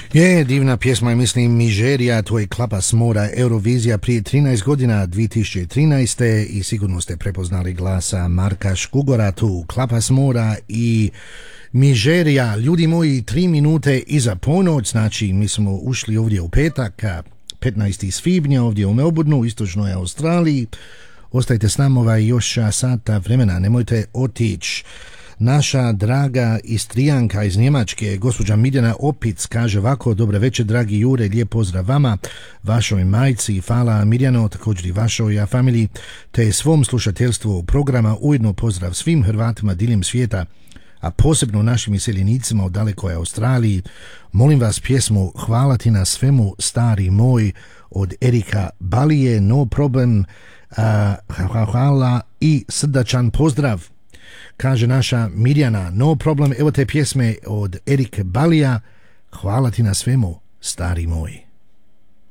Je, divna pjesma je, mislim, Mižerija, to je Klapa s mora, Eurovizija prije 13 godina, 2013. I sigurno ste prepoznali glasa Marka Škugora tu, Klapa s mora i Mižerija. Ljudi moji, 3 minute iza ponoć, znači mi smo ušli ovdje u petak, 15. svibnja ovdje u Melbourneu, u istočnoj Australiji. Ostajte s nama još sata vremena, nemojte otići. Naša draga Istrijanka iz Njemačke, gospođa Mirjana Opic, kaže ovako: dobre večer dragi Jure, lijep pozdrav vama, vašoj majci, hvala Mirjano, također i vašoj familiji, te svom slušateljstvu programa. Ujedno pozdrav svim Hrvatima diljem svijeta, a posebno našim iseljenicima u dalekoj Australiji. Molim vas pjesmu Hvala ti na svemu stari moj od Erika Balije, no problem, hvala i srdačan pozdrav, kaže naša Mirjana. No problem, evo te pjesme od Erik Balija, Hvala ti na svemu stari moj.